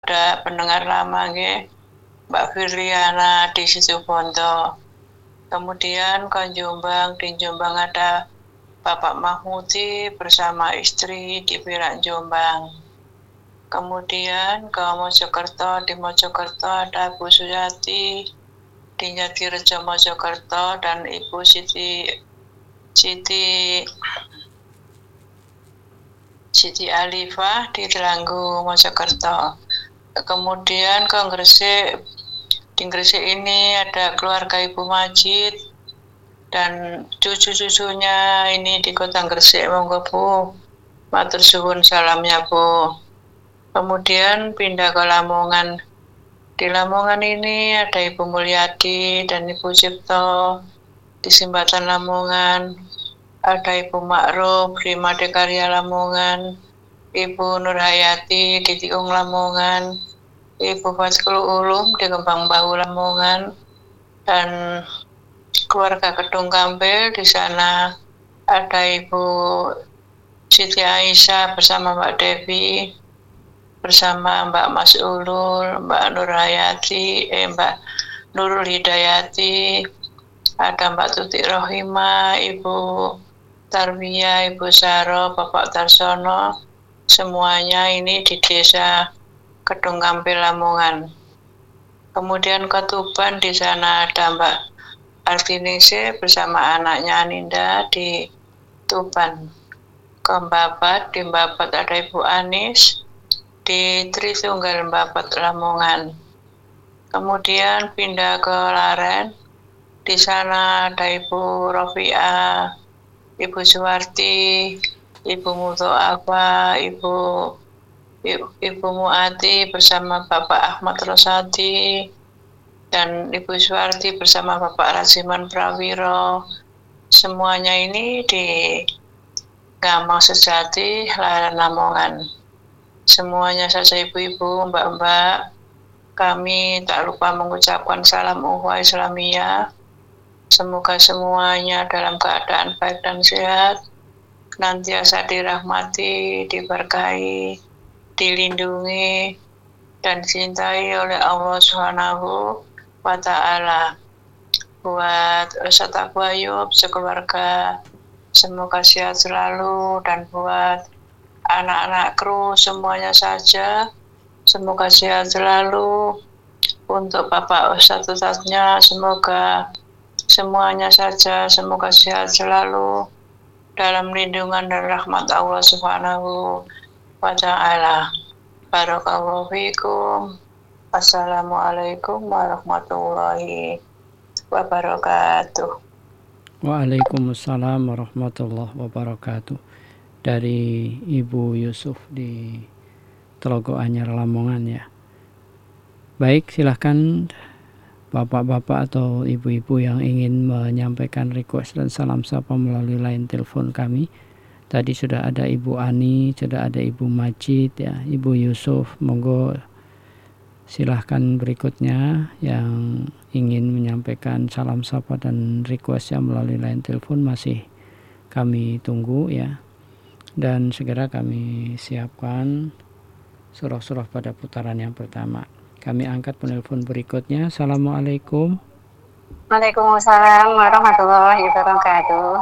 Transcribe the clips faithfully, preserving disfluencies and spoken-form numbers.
Ada pendengar lama nggih, Mbak Firliana di Situbondo. Kemudian ke Jombang, di Jombang ada Bapak Mahmudi bersama istri di Perak Jombang. Kemudian ke Mojokerto, di Mojokerto ada Bu Suyati, di Jatirejo Mojokerto, dan Ibu Siti Siti Siti Alifah di Telanggu Mojokerto. Kemudian ke Gresik, di Gresik ini ada keluarga Ibu Majid dan cucu-cucunya ini di Kota Gresik. Monggo Bu, matur suwun salamnya Bu. Kemudian pindah ke Lamongan. Di Lamongan ini ada Ibu Mulyadi dan Ibu Cipto di Simbatan Lamongan. Ada Ibu Ma'ruf di Madekarya Lamongan, Ibu Nurhayati di Tikung Lamongan, Ibu Fatkul Ulum di Kembang Bahu Lamongan, dan keluarga Kedung Kampil. Di sana ada Ibu Siti Aisyah bersama Mbak Devi, bersama Mbak Mas Ulul, Mbak Nurhayati, eh, Mbak Nurul Hidayati, ada Mbak Tuti Rohima, Ibu Tarbiyah, Ibu Saro, Bapak Tarsono, semuanya ini di desa Kedung Kampil Lamongan. Kemudian ke Tuban, di sana ada Mbak Artinise bersama anaknya Aninda di Tuban. Ke Mbabat, di Mbabat ada Ibu Anis di Tritunggal Mbabat Lamongan. Kemudian pindah ke Laren, di sana ada Ibu Rofiah, Ibu Suwarti, Ibu Mutoafa, Ibu Ibu Muati bersama Bapak Ahmad Rosadi, dan Ibu Suwarti bersama Bapak Raziman Prawiro. Semuanya ini di Gamang Sejati, Laren Lamongan. Semuanya saja ibu-ibu, mbak-mbak, kami tak lupa mengucapkan salam ukhuwah Islamiyah. Semoga semuanya dalam keadaan baik dan sehat, senantiasa dirahmati, diberkahi, dilindungi, dan dicintai oleh Allah Subhanahu wa Ta'ala. Buat Ustaz Abu Ayub sekeluarga, semoga sehat selalu, dan buat anak-anak kru semuanya saja, semoga sehat selalu. Untuk Bapak Ustaz-Ustaznya, semoga semuanya saja, semoga sehat selalu dalam lindungan dan rahmat Allah Subhanahu wa Ta'ala. Barakallahu fikum. Assalamualaikum warahmatullahi wabarakatuh. Waalaikumsalam warahmatullahi wabarakatuh. Dari Ibu Yusuf di Telogo Anyar Lamongan ya. Baik, silahkan bapak-bapak atau ibu-ibu yang ingin menyampaikan request dan salam sapa melalui line telepon kami. Tadi sudah ada Ibu Ani, sudah ada Ibu Majid ya, Ibu Yusuf. Monggo silahkan berikutnya yang ingin menyampaikan salam sapa dan request yang melalui line telepon masih kami tunggu ya. Dan segera kami siapkan surah-surah pada putaran yang pertama. Kami angkat penelpon berikutnya. Assalamualaikum. Waalaikumsalam warahmatullahi wabarakatuh.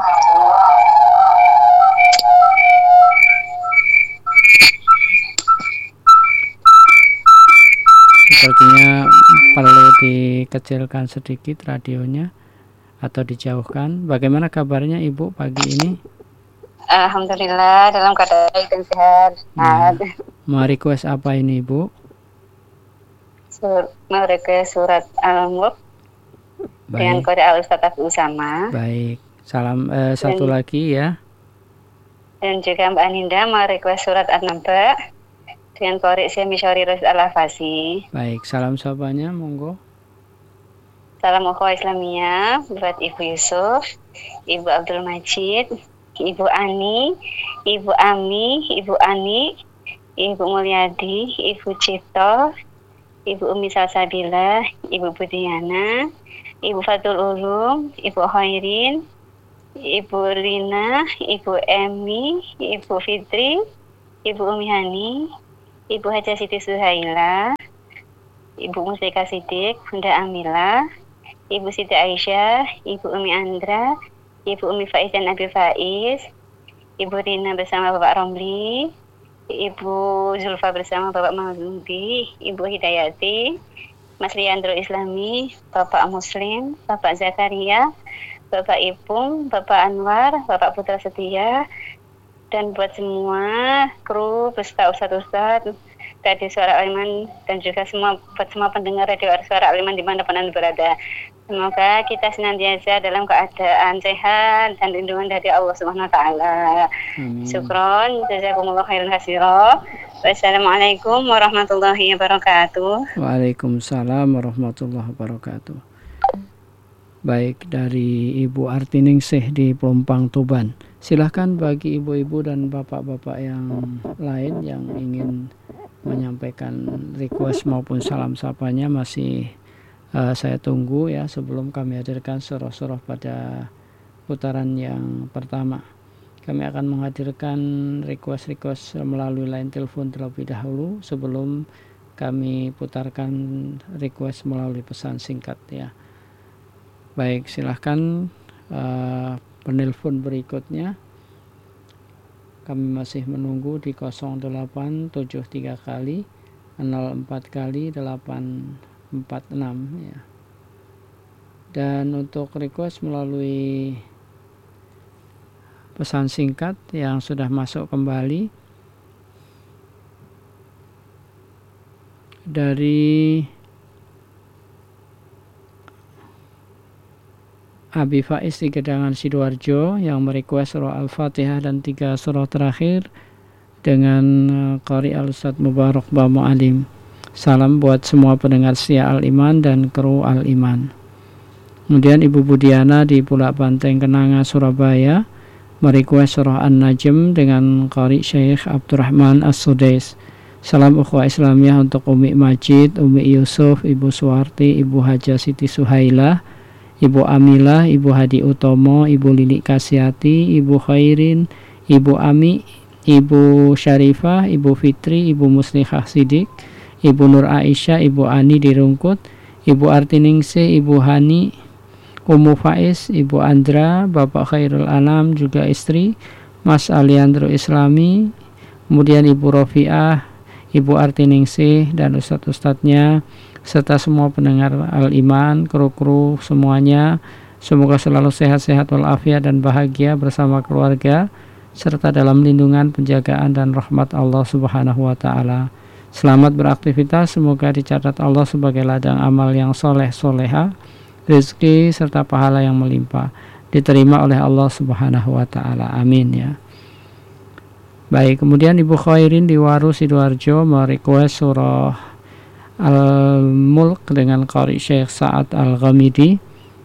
Sepertinya perlu dikecilkan sedikit radionya atau dijauhkan. Bagaimana kabarnya Ibu pagi ini? Alhamdulillah dalam keadaan baik dan sehat. Ya. Mau request apa ini Ibu? Sur, mau request surat Al-Mulk dengan kode Al-Ustaz Abu Usama. Baik. Salam eh, satu dan, lagi ya. Dan juga Mbak Aninda mau request surat An-Naba dengan kode Syemishori Rasul Al-Afasi. Baik. Salam sahabatnya monggo. Salam ukhuwah Islamiyah buat Ibu Yusuf, Ibu Abdul Majid, Ibu Ani, Ibu Ami, Ibu Ani, Ibu Mulyadi, Ibu Cipto, Ibu Umi Salsabila, Ibu Budiana, Ibu Fatul Ulum, Ibu Khairin, Ibu Rina, Ibu Emi, Ibu Fitri, Ibu Umi Hani, Ibu Haja Siti Suhaila, Ibu Muslika Sidik, Bunda Amila, Ibu Siti Aisyah, Ibu Umi Andra, Ibu Umi Faiz dan Abi Faiz, Ibu Rina bersama Bapak Romli, Ibu Zulfa bersama Bapak Mauludi, Ibu Hidayati, Mas Riandro Islami, Bapak Muslim, Bapak Zakaria, Bapak Ipung, Bapak Anwar, Bapak Putra Setia, dan buat semua kru, beserta Ustadz-Ustadz, Radio Suara Al-Iman, dan juga semua buat semua pendengar Radio Suara Al-Iman dimanapun Anda berada. Semoga kita senantiasa dalam keadaan sehat dan lindungan dari Allah Subhanahu wa taala. Syukron, jazakumullah khairan katsira. Wassalamualaikum warahmatullahi wabarakatuh. Waalaikumsalam warahmatullahi wabarakatuh. Baik, dari Ibu Artiningsih di Pelumpang Tuban. Silahkan bagi ibu-ibu dan bapak-bapak yang lain yang ingin menyampaikan request maupun salam sapanya masih uh, saya tunggu ya sebelum kami hadirkan surah-surah pada putaran yang pertama. Kami akan menghadirkan request-request melalui line telepon terlebih dahulu sebelum kami putarkan request melalui pesan singkat ya. Baik, silahkan uh, penelpon berikutnya. Kami masih menunggu di nol delapan tujuh tiga kali nol empat kali delapan empat enam ya. Dan untuk request melalui pesan singkat yang sudah masuk kembali dari Abi Faiz di Gedangan Sidoarjo yang merequest surah Al-Fatihah dan tiga surah terakhir dengan Qari Al-Ustadz Mubarak Bamo Alim. Salam buat semua pendengar setia Al-Iman dan kru Al-Iman. Kemudian Ibu Budiana di Pulau Banteng Kenanga Surabaya merequest surah An-Najm dengan Qari Syekh Abdurrahman As-Sudais. Salam ukhwah Islamiyah untuk Umi Majid, Umi Yusuf, Ibu Suwarti, Ibu Haja Siti Suhailah, Ibu Amilah, Ibu Hadi Utomo, Ibu Lili Kasyati, Ibu Khairin, Ibu Ami, Ibu Syarifah, Ibu Fitri, Ibu Muslihah Sidik, Ibu Nur Aisyah, Ibu Ani di Rungkut, Ibu Artiningsih, Ibu Hani, Ummu Faiz, Ibu Andra, Bapak Khairul Anam juga istri, Mas Aliandro Islami, kemudian Ibu Rofiah, Ibu Artiningsih dan ustadz-ustadznya serta semua pendengar Al-Iman, kru-kru semuanya, semoga selalu sehat-sehat walafiat dan bahagia bersama keluarga serta dalam lindungan, penjagaan dan rahmat Allah Subhanahu wa taala. Selamat beraktivitas, semoga dicatat Allah sebagai ladang amal yang soleh soleha, rezeki serta pahala yang melimpah, diterima oleh Allah Subhanahu wa taala. Amin ya. Baik, kemudian Ibu Khairin di Waru Sidoarjo merequest surah Al-Mulk dengan Qari Syekh Sa'ad Al-Ghamidi.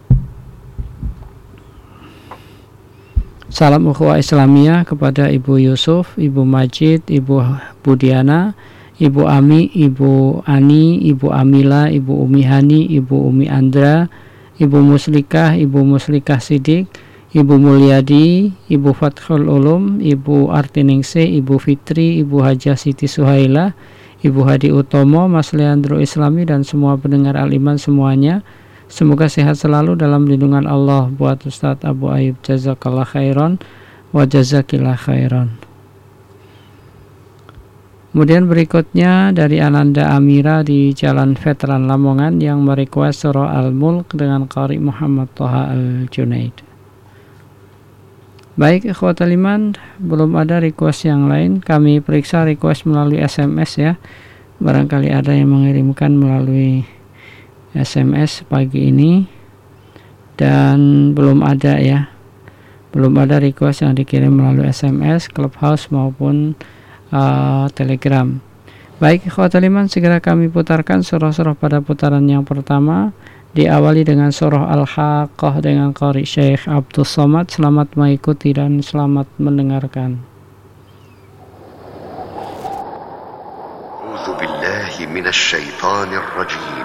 Salam ukhuwah Islamiyah kepada Ibu Yusuf, Ibu Majid, Ibu Budiana, Ibu Ami, Ibu Ani, Ibu Amila, Ibu Umi Hani, Ibu Umi Andra, Ibu Muslikah, Ibu Muslikah Sidik, Ibu Mulyadi, Ibu Fathul Ulum, Ibu Artiningsih, Ibu Fitri, Ibu Haja Siti Suhailah, Ibu Hadi Utomo, Mas Leandro Islami dan semua pendengar Al-Iman semuanya. Semoga sehat selalu dalam lindungan Allah. Buat Ustadz Abu Ayub, jazakallah khairan wa jazakillah khairan. Kemudian berikutnya dari Ananda Amira di Jalan Veteran Lamongan yang merequest surah Al-Mulk dengan Qari Muhammad Toha Al-Junaid. Baik, ikhwatul iman, belum ada request yang lain. Kami periksa request melalui S M S ya. Barangkali ada yang mengirimkan melalui S M S pagi ini dan belum ada ya. Belum ada request yang dikirim melalui S M S, Clubhouse maupun uh, Telegram. Baik, ikhwatul iman, segera kami putarkan surah-surah pada putaran yang pertama. Diawali dengan surah Al-Haqqah dengan Qari Syekh Abdul Somad. Selamat mengikuti dan selamat mendengarkan. A'udzu billahi minasy syaithanir rajim.